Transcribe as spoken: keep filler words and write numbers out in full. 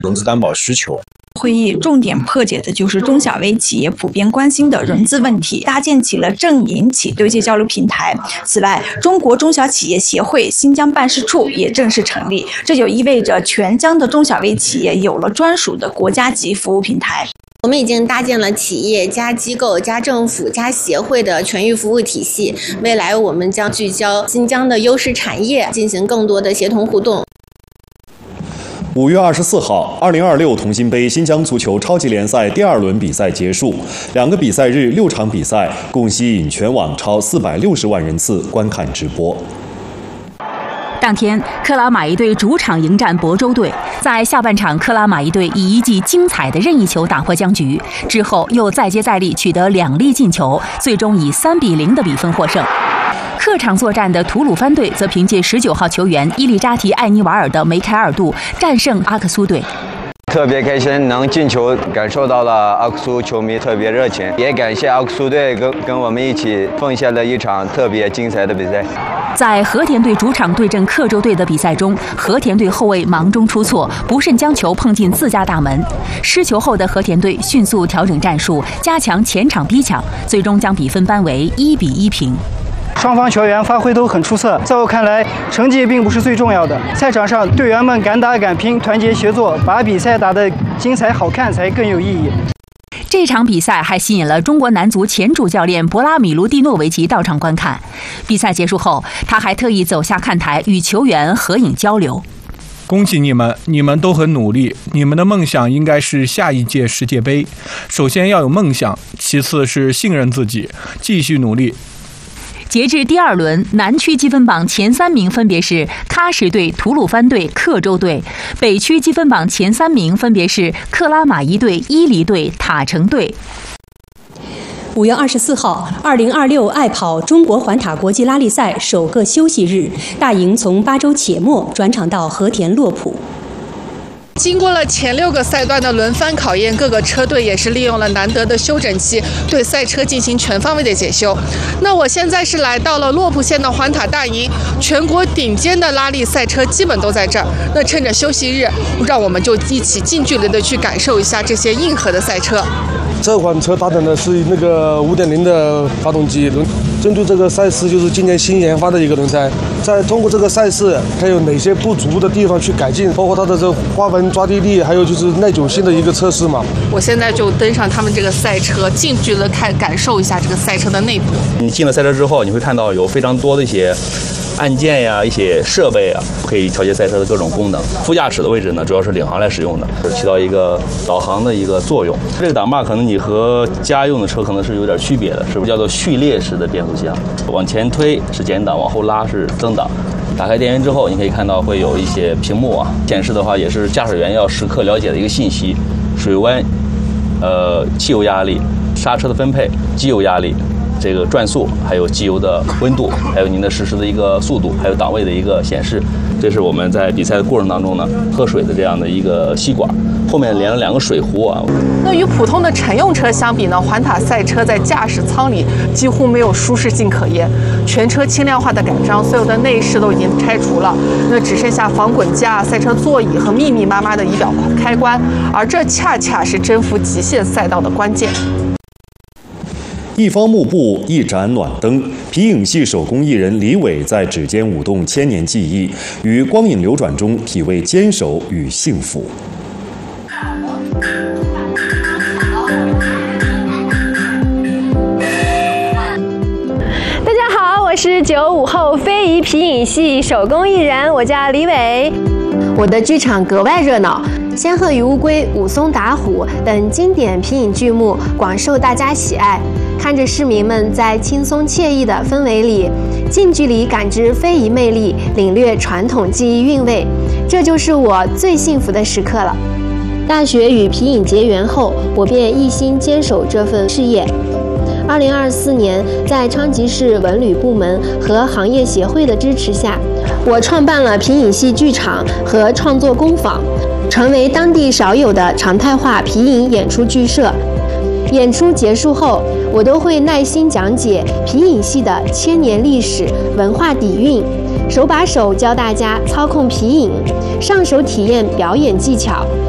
融资担保需求。 会议重点破解的就是中小微企业普遍关心的融资问题，搭建起了正银企对接交流平台。此外，中国中小企业协会新疆办事处也正式成立，这就意味着全疆的中小微企业有了专属的国家级服务平台。 我们已经搭建了企业加机构加政府加协会的全域服务体系，未来我们将聚焦新疆的优势产业，进行更多的协同互动。 五月二十四号，二零二六同心杯新疆足球超级联赛第二轮比赛结束，两个比赛日六场比赛，共吸引全网超四百六十万人次观看直播。 当天，克拉玛依队主场迎战亳州队。在下半场，克拉玛依队以一记精彩的任意球打破僵局，之后又再接再厉，取得两粒进球，最终以三比零的比分获胜。客场作战的吐鲁番队则凭借十九号球员伊利扎提艾尼瓦尔的梅开二度，战胜阿克苏队。 特别开心能进球，感受到了阿克苏球迷特别热情，也感谢阿克苏队跟跟我们一起奉献了一场特别精彩的比赛。 在和田队主场对阵克州队的比赛中，和田队后卫忙中出错，不慎将球碰进自家大门。失球后的和田队迅速调整战术，加强前场逼抢，最终将比分扳为一比一平。 双方球员发挥都很出色，在我看来，成绩并不是最重要的。赛场上队员们敢打敢拼，团结协作，把比赛打得精彩好看才更有意义。 这场比赛还吸引了中国男足前主教练博拉米卢蒂诺维奇到场观看。比赛结束后，他还特意走下看台与球员合影交流。 恭喜你们，你们都很努力，你们的梦想应该是下一届世界杯。首先要有梦想，其次是信任自己，继续努力。 截至第二轮，南区积分榜前三名分别是喀什队、吐鲁番队、克州队；北区积分榜前三名分别是克拉玛依队、伊犁队、塔城队。 五月二十四号，二零二六爱跑中国环塔国际拉力赛首个休息日，大营从巴州且末转场到和田洛普。 经过了前六个赛段的轮番考验，各个车队也是利用了难得的休整期，对赛车进行全方位的检修。那我现在是来到了洛普县的环塔大营，全国顶尖的拉力赛车基本都在这儿。那趁着休息日，让我们就一起近距离的去感受一下这些硬核的赛车。 这款车搭载的是那个 五点零 的发动机，针对这个赛事就是今年新研发的一个轮胎。再通过这个赛事，还有哪些不足的地方去改进，包括它的这花纹抓地力，还有就是耐久性的一个测试嘛。 我现在就登上他们这个赛车，近距离看感受一下这个赛车的内部。 你进了赛车之后，你会看到有非常多的一些按键呀、一些设备啊，可以调节赛车的各种功能。副驾驶的位置呢，主要是领航来使用的，起到一个导航的一个作用。这个档把可能你和家用的车可能是有点区别的，是不是叫做序列式的变速箱？往前推是减档，往后拉是增档。打开电源之后，你可以看到会有一些屏幕啊，显示的话也是驾驶员要时刻了解的一个信息：水温、呃汽油压力、刹车的分配、机油压力。这个转速，还有机油的温度，还有您的实时的一个速度，还有档位的一个显示，这是我们在比赛的过程当中呢喝水的这样的一个吸管，后面连了两个水壶啊。 那与普通的乘用车相比呢，环塔赛车在驾驶舱里几乎没有舒适性可言，全车轻量化的改装，所有的内饰都已经拆除了，那只剩下防滚架、赛车座椅和密密麻麻的仪表开关，而这恰恰是征服极限赛道的关键。 一方幕布，一盏暖灯。皮影戏手工艺人李伟在指尖舞动千年记忆，于光影流转中体味坚守与幸福。 大家好，我是九五后非遗皮影戏手工艺人，我叫李伟。 我的剧场格外热闹，《仙鹤与乌龟》《武松打虎》等经典皮影剧目广受大家喜爱。看着市民们在轻松惬意的氛围里，近距离感知非遗魅力，领略传统技艺韵味，这就是我最幸福的时刻了。大学与皮影结缘后，我便一心坚守这份事业。二零二四年，在昌吉市文旅部门和行业协会的支持下，我创办了皮影戏剧场和创作工坊，成为当地少有的常态化皮影演出剧社。演出结束后，我都会耐心讲解皮影戏的千年历史、文化底蕴，手把手教大家操控皮影，上手体验表演技巧。